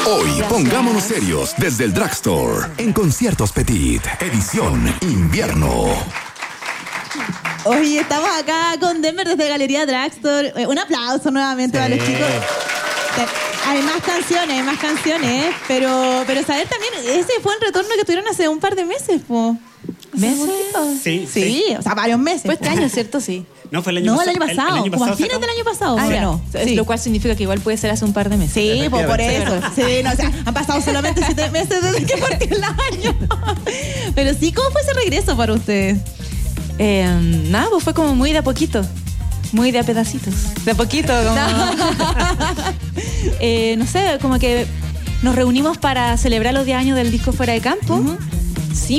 Hoy, pongámonos serios desde el Drugstore en Conciertos Petit, edición invierno. Oye, estamos acá con Denver desde Galería Drugstore. Un aplauso nuevamente para los chicos. Hay más canciones, pero saber también, ese fue el retorno que tuvieron hace un par de meses, po. ¿Meses? Sí, o sea, varios meses. Fue este año, ¿cierto? Sí. No, fue el año pasado. El año pasado, como a fines del año pasado. Bueno, sí. Lo cual significa que igual puede ser hace un par de meses. Sí, por eso. Sí, no, o sea, han pasado solamente 7 meses desde que partió el año. Pero sí, ¿cómo fue ese regreso para ustedes? Nada, pues fue como muy de a poquito. Muy de a pedacitos. De a poquito, como... No sé, como que nos reunimos para celebrar los 10 años del disco Fuera de Campo.